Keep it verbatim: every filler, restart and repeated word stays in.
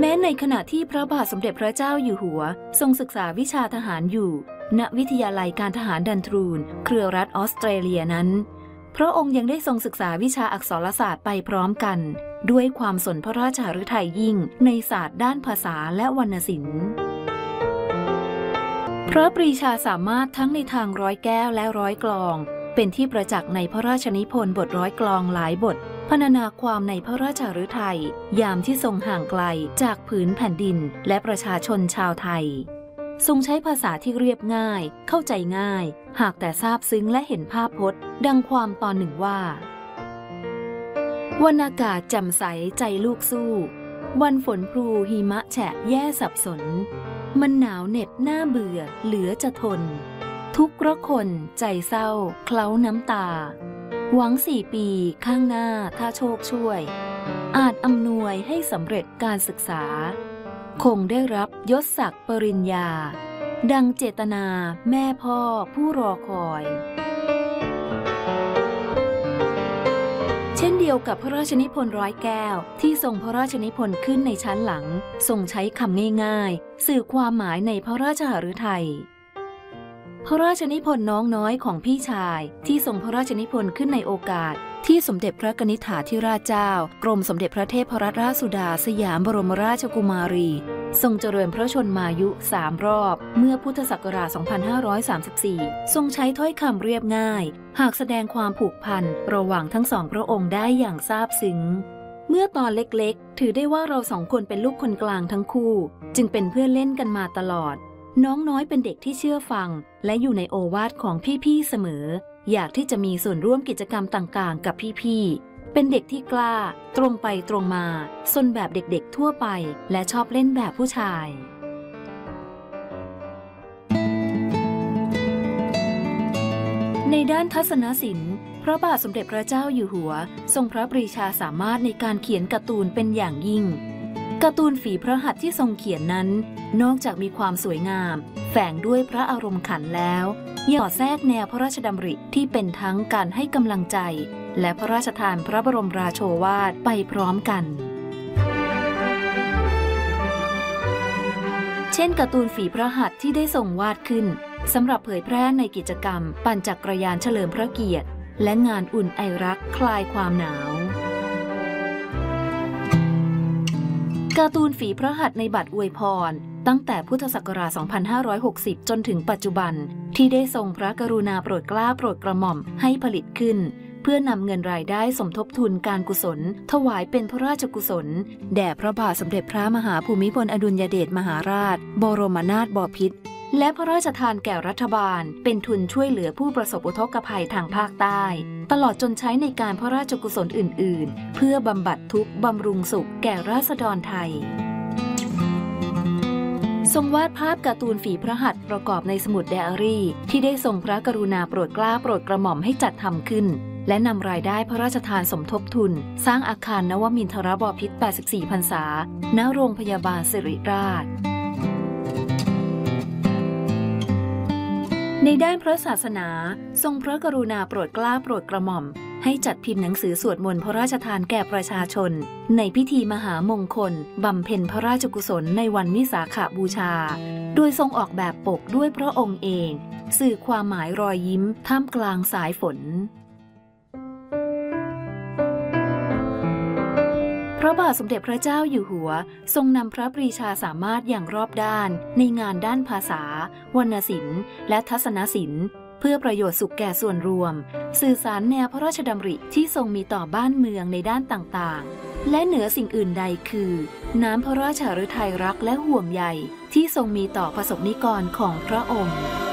ม้ในขณะที่พระบาทสมเด็จพระเจ้าอยู่หัวทรงศึกษาวิชาทหารอยู่ณวิทยาลัยการทหารดันทรูนเครือรัฐออสเตรเลียนั้นพระองค์ยังได้ทรงศึกษาวิชาอักษรศาสตร์ไปพร้อมกันด้วยความสนพระราชฤทัยยิ่งในศาสตร์ด้านภาษาและวรรณศิลป์พระปรีชาสามารถทั้งในทางร้อยแก้วและร้อยกลองเป็นที่ประจักษ์ในพระราชนิพนธ์บทร้อยกลองหลายบทพรรณนาความในพระราชฤทัยยามที่ทรงห่างไกลจากผืนแผ่นดินและประชาชนชาวไทยทรงใช้ภาษาที่เรียบง่ายเข้าใจง่ายหากแต่ซาบซึ้งและเห็นภาพพจน์ดังความตอนหนึ่งว่าวันอากาศแจ่มใสใจลูกสู้วันฝนพลูหิมะแฉะแย่สับสนมันหนาวเหน็บหน้าเบื่อเหลือจะทนทุกข์ระคนใจเศร้าเคล้าน้ำตาหวังสี่ปีข้างหน้าถ้าโชคช่วยอาจอำนวยให้สำเร็จการศึกษาคงได้รับยศศักดิ์ปริญญาดังเจตนาแม่พ่อผู้รอคอยเช่นเดียวกับพระราชนิพนธ์ร้อยแก้วที่ทรงพระราชนิพนธ์ขึ้นในชั้นหลังทรงใช้คำง่ายๆสื่อความหมายในพระราชฤทัยพระราชนิพนธ์น้องน้อยของพี่ชายที่ทรงพระราชนิพนธ์ขึ้นในโอกาสที่สมเด็จพระกนิษฐาธิราชเจ้ากรมสมเด็จพระเทพรัตนราชสุดาสยามบรมราชกุมารีทรงเจริญพระชนมายุสามรอบเมื่อพุทธศักราช สองพันห้าร้อยสามสิบสี่ ทรงใช้ถ้อยคำเรียบง่ายหากแสดงความผูกพันระหว่างทั้งสองพระองค์ได้อย่างซาบซึ้งเมื่อตอนเล็กๆถือได้ว่าเราสองคนเป็นลูกคนกลางทั้งคู่จึงเป็นเพื่อนเล่นกันมาตลอดน้องน้อยเป็นเด็กที่เชื่อฟังและอยู่ในโอวาทของพี่ๆเสมออยากที่จะมีส่วนร่วมกิจกรรมต่างๆกับพี่ๆเป็นเด็กที่กล้าตรงไปตรงมาซนแบบเด็กๆทั่วไปและชอบเล่นแบบผู้ชายในด้านทัศนศิลป์พระบาทสมเด็จพระเจ้าอยู่หัวทรงพระปรีชาสามารถในการเขียนการ์ตูนเป็นอย่างยิ่งการ์ตูนฝีพระหัตถ์ที่ทรงเขียนนั้นนอกจากมีความสวยงามแฝงด้วยพระอารมณ์ขันแล้วยังสอดแทรกแนวพระราชดำริที่เป็นทั้งการให้กำลังใจและพระราชทานพระบรมราโชวาทไปพร้อมกันเช่นการ์ตูนฝีพระหัตถ์ที่ได้ทรงวาดขึ้นสำหรับเผยแพร่ในกิจกรรมปั่นจักรยานเฉลิมพระเกียรติและงานอุ่นไอรักคลายความหนาวการ์ตูนฝีพระหัตถ์ในบัตรอวยพรตั้งแต่พุทธศักราช สองพันห้าร้อยหกสิบ จนถึงปัจจุบันที่ได้ทรงพระกรุณาโปรดเกล้าโปรดกระหม่อมให้ผลิตขึ้นเพื่อนำเงินรายได้สมทบทุนการกุศลถวายเป็นพระราชกุศลแด่พระบาทสมเด็จพระมหาภูมิพลอดุลยเดชมหาราชบรมนาถบพิตรและพระราชทานแก่รัฐบาลเป็นทุนช่วยเหลือผู้ประสบอุทกภัยทางภาคใต้ตลอดจนใช้ในการพระราชกุศลอื่นๆเพื่อบำบัดทุกข์บำรุงสุขแก่ราษฎรไทยทรงวาดภาพการ์ตูนฝีพระหัตถ์ประกอบในสมุดไดอารี่ที่ได้ทรงพระกรุณาโปรดเกล้าโปรดกระหม่อมให้จัดทำขึ้นและนำรายได้พระราชทานสมทบทุนสร้างอาคารนวมินทรบพิตรแปดสิบสี่พรรษาณโรงพยาบาลสิริราชในด้านพระศาสนาทรงพระกรุณาโปรดเกล้าโปรดกระหม่อมให้จัดพิมพ์หนังสือสวดมนต์พระราชทานแก่ประชาชนในพิธีมหามงคลบำเพ็ญพระราชกุศลในวันวิสาขบูชาโดยทรงออกแบบปกด้วยพระองค์เองสื่อความหมายรอยยิ้มท่ามกลางสายฝนพระบาทสมเด็จพระเจ้าอยู่หัวทรงนำพระปรีชาสามารถอย่างรอบด้านในงานด้านภาษาวรรณศิลป์และทัศนศิลป์เพื่อประโยชน์สุขแก่ส่วนรวมสื่อสารแนวพระราชดำริที่ทรงมีต่อบ้านเมืองในด้านต่างๆและเหนือสิ่งอื่นใดคือน้ำพระราชฤทัยรักและห่วงใยที่ทรงมีต่อประสบนิกรของพระองค์